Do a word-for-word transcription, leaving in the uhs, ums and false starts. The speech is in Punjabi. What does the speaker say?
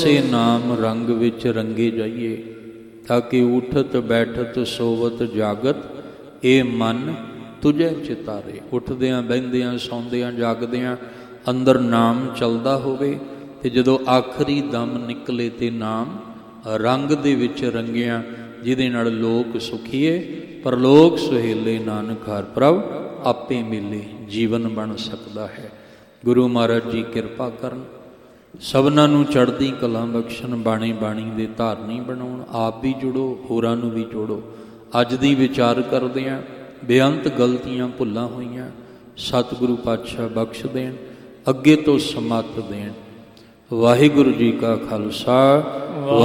ਸੇ ਨਾਮ ਰੰਗ ਵਿੱਚ ਰੰਗੇ ਜਾਈਏ, ਤਾਂ ਕਿ ਉਠਤ ਬੈਠਤ ਸੋਵਤ ਜਾਗਤ ਇਹ ਮਨ ਤੁਝੇ ਚਿਤਾਰੇ। ਉੱਠਦਿਆਂ ਬਹਿੰਦਿਆਂ ਸੌਂਦਿਆਂ ਜਾਗਦਿਆਂ ਅੰਦਰ ਨਾਮ ਚੱਲਦਾ ਹੋਵੇ, ਅਤੇ ਜਦੋਂ ਆਖਰੀ ਦਮ ਨਿਕਲੇ ਤੇ ਨਾਮ ਰੰਗ ਦੇ ਵਿੱਚ ਰੰਗਿਆ, ਜਿਹਦੇ ਨਾਲ ਲੋਕ ਸੁਖੀਏ ਪਰਲੋਕ ਸੁਹੇਲੇ, ਨਾਨਕ ਹਰਿ ਪ੍ਰਭ ਆਪੇ ਮਿਲੇ, ਜੀਵਨ ਬਣ ਸਕਦਾ ਹੈ। ਗੁਰੂ ਮਹਾਰਾਜ ਜੀ ਕਿਰਪਾ ਕਰਨ, ਸਭਨਾਂ ਨੂੰ ਚੜ੍ਹਦੀ ਕਲਾ ਬਖਸ਼ਣ, ਬਾਣੀ ਬਾਣੀ ਦੇ ਧਾਰਨੀ ਬਣਾਉਣ। ਆਪ ਵੀ ਜੁੜੋ, ਹੋਰਾਂ ਨੂੰ ਵੀ ਜੋੜੋ। ਅੱਜ ਦੀ ਵਿਚਾਰ ਕਰਦੇ ਹਾਂ, ਬੇਅੰਤ ਗਲਤੀਆਂ ਭੁੱਲਾਂ ਹੋਈਆਂ ਸਤਿਗੁਰੂ ਪਾਤਸ਼ਾਹ ਬਖਸ਼ ਦੇਣ, ਅੱਗੇ ਤੋਂ ਸਮੱਤ ਦੇਣ। ਵਾਹਿਗੁਰੂ ਜੀ ਕਾ ਖਾਲਸਾ,